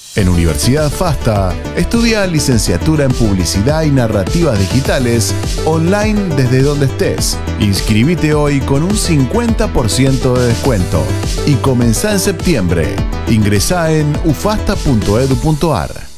En Universidad FASTA, estudia licenciatura en Publicidad y Narrativas Digitales online desde donde estés. Inscribite hoy con un 50% de descuento y comenzá en septiembre. Ingresá en ufasta.edu.ar.